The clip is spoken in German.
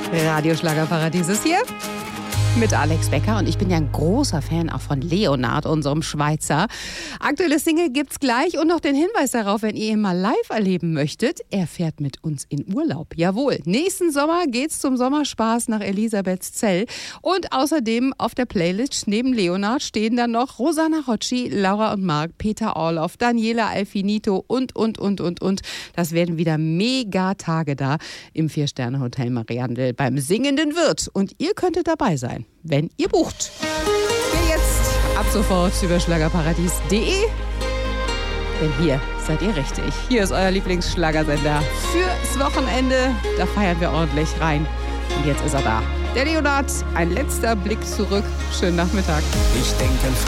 Radio Schlagerparadies ist hier mit Alex Becker und ich bin ja ein großer Fan auch von Leonard, unserem Schweizer. Aktuelle Single gibt's gleich und noch den Hinweis darauf, wenn ihr ihn mal live erleben möchtet, er fährt mit uns in Urlaub. Jawohl, nächsten Sommer geht's zum Sommerspaß nach Elisabethzell und außerdem auf der Playlist neben Leonard stehen dann noch Rosanna Rocci, Laura und Marc, Peter Orloff, Daniela Alfinito und. Das werden wieder mega Tage da im 4-Sterne-Hotel Mariandel beim Singenden Wirt und ihr könntet dabei sein, wenn ihr bucht. Hier jetzt ab sofort über schlagerparadies.de. Denn hier seid ihr richtig. Hier ist euer Lieblingsschlagersender fürs Wochenende. Da feiern wir ordentlich rein. Und jetzt ist er da. Der Leonard, ein letzter Blick zurück. Schönen Nachmittag. Ich denke